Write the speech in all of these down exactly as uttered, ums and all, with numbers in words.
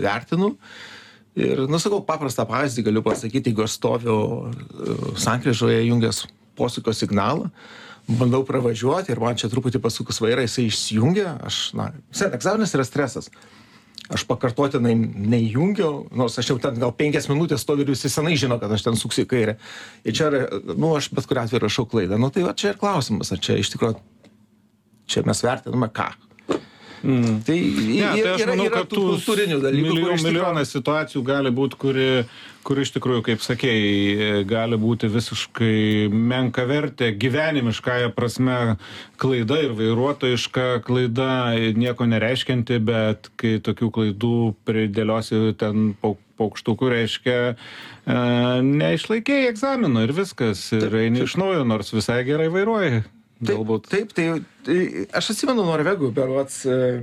vertinu. Ir, nu, sakau, paprastą pavyzdį galiu pasakyti, jeigu aš stoviu sankryžoje jungęs posūkio signalą, bandau pravažiuoti ir man čia truputį pasukus vairą, jisai išsijungia, aš, na, visai egzaminas yra stresas. Aš pakartotinai neįjungiau, nors aš jau ten gal penkias minutės stoviu ir visi senai žino, kad aš ten suksiu į kairę. Ir čia, nu, aš bet kuriuo atveju rašau klaidą. Nu, tai va, čia ir klausimas, ar čia iš tikrųjų, čia mes vertiname ką. Mm. Tai, ne, tai aš yra, manau, yra kad tų kultūrinių dalykų. Milijon, tikrųjų... milijonas situacijų gali būti, kuri, kuri iš tikrųjų, kaip sakėjai, gali būti visiškai menkavertė, gyvenimiškąja prasme klaida ir vairuotojiška klaida, nieko nereiškianti, bet kai tokių klaidų pridėliosi ten paukštukų, reiškia, e, neišlaikėjai egzamino ir viskas, ir eini iš naujo, nors visai gerai vairuoji. Taip, taip, tai, tai aš atsimenu Norvegų, berods,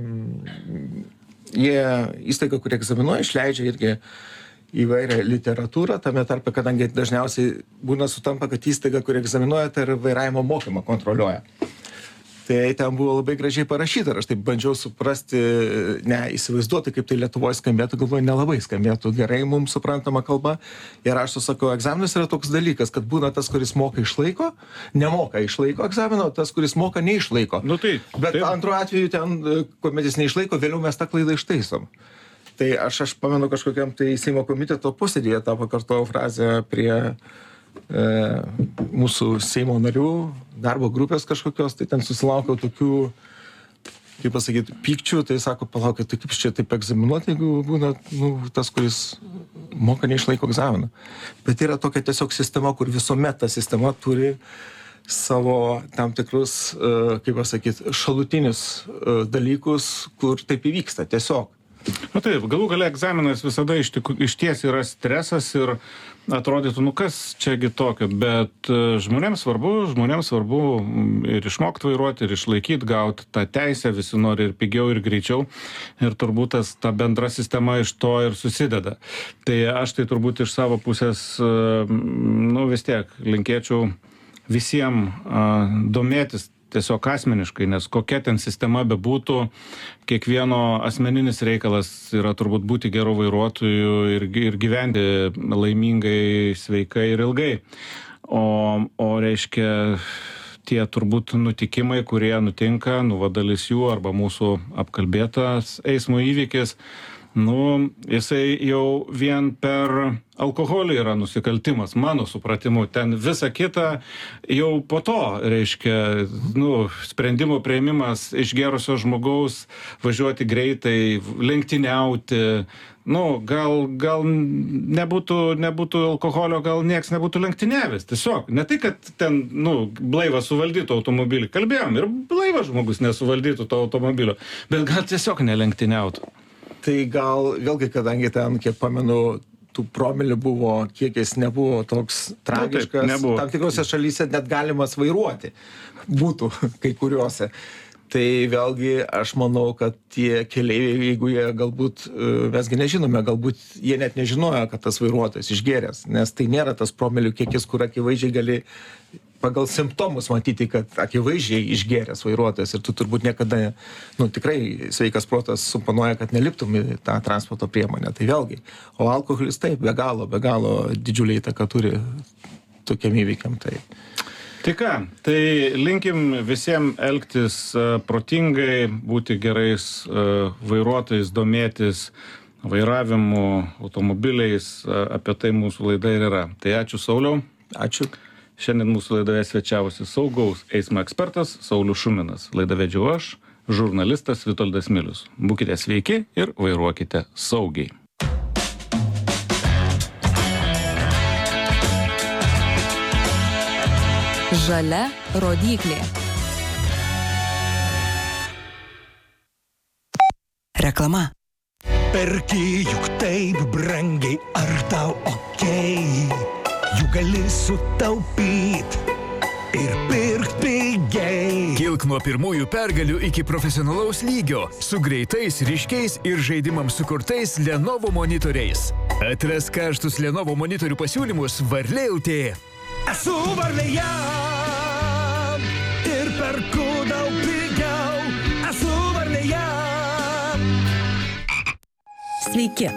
jie įstaiga, kur egzaminuoja, išleidžia irgi įvairią literatūrą, tame tarpe, kadangi dažniausiai būna sutampa, kad įstaiga, kur egzaminuoja, tai ir vairavimo mokymą kontroliuoja. Tai ten buvo labai gražiai parašyta, ir aš taip bandžiau suprasti, ne, įsivaizduoti, kaip tai Lietuvoje skambėtų, galvoju, nelabai skambėtų gerai mums suprantama kalba. Ir aš susakau, egzaminas yra toks dalykas, kad būna tas, kuris moka išlaiko, nemoka išlaiko egzamino, tas, kuris moka neišlaiko. Nu, tai, Bet taip. antru atveju ten, kuomet jis neišlaiko, vėliau mes tą klaidą ištaisom. Tai aš, aš pamenu kažkokiam tai Seimo komiteto posėdėje tą pakartojau frazę prie e, mūsų Seimo narių, darbo grupės kažkokios, tai ten susilaukiau tokių, kaip pasakyti, pykčių, tai sako, palaukit, tai kaip čia taip egzaminuoti, jeigu būna, nu, tas, kuris moka neišlaiko egzaminą. Bet yra tokia tiesiog sistema, kur visuomet ta sistema turi savo tam tikrus, kaip pasakyti, šalutinius dalykus, kur taip įvyksta, tiesiog. Na taip, galų gale egzaminas visada iš, tik, iš ties yra stresas ir atrodytų, nu kas čiagi tokio, bet žmonėms svarbu, žmonėms svarbu ir išmokti vairuoti, ir išlaikyti, gauti tą teisę, visi nori ir pigiau, ir greičiau, ir turbūt tas, ta bendra sistema iš to ir susideda. Tai aš tai turbūt iš savo pusės, nu vis tiek, linkėčiau visiems uh, domėtis tiesiog asmeniškai, nes kokia ten sistema bebūtų, kiekvieno asmeninis reikalas yra turbūt būti geru vairuotoju ir, ir gyventi laimingai, sveikai ir ilgai. O, o reiškia, tie turbūt nutikimai, kurie nutinka, nu, va, dalis jų arba mūsų apkalbėtas eismo įvykis, nu, jisai jau vien per alkoholį yra nusikaltimas, mano supratimu. Ten visa kita jau po to, reiškia, nu, sprendimo priėmimas išgerusio žmogaus važiuoti greitai, lenktyniauti. Nu, gal, gal nebūtų, nebūtų alkoholio, gal nieks nebūtų lenktyniavęs. Tiesiog, ne tai, kad ten, nu, blaivas suvaldytų automobilį. Kalbėjom, ir blaivas žmogus nesuvaldytų to automobilio, bet gal tiesiog nelenktyniautų. Tai gal, vėlgi, kadangi ten, kiek pamenu, tų promilių buvo, kiekis nebuvo toks tragiškas, nu, taip, tam tikrose šalyse net galimas vairuoti būtų kai kuriuose. Tai vėlgi aš manau, kad tie keleiviai, jeigu jie galbūt, mesgi nežinome, galbūt jie net nežinojo, kad tas vairuotojas išgėręs, nes tai nėra tas promilių kiekis, kur akivaizdžiai gali pagal simptomus matyti, kad akivaizdžiai išgėręs vairuotojas ir tu turbūt niekada, nu, tikrai sveikas protas suponuoja, kad neliptum į tą transporto priemonę. Tai vėlgi, o alkoholis taip, be galo, be galo didžiulį įtaką turi tokiam įvykiam. Tai. Tai ką, tai linkim visiems elgtis uh, protingai, būti gerais uh, vairuotojais, domėtis vairavimu, automobiliais, uh, apie tai mūsų laida ir yra. Tai ačiū, Sauliau. Ačiū. Šiandien mūsų laidoje svečiavosi saugaus eismo ekspertas Saulius Šuminas. Laidą vedžiau aš, žurnalistas Vitoldas Milius. Būkite sveiki ir vairuokite saugiai. Žalia rodyklė. Reklama. Perki juk taip brangiai, ar tau okei? Juk gali sutaupyt ir pirkt pigiai. Kilk nuo pirmųjų pergalių iki profesionalaus lygio su greitais, ryškiais ir žaidimams sukurtais Lenovo monitoriais. Atras karštus Lenovo monitorių pasiūlymus Varlė L T. Esu Varlėje ir perku daug pigiau. Esu Varlėje. Sveiki.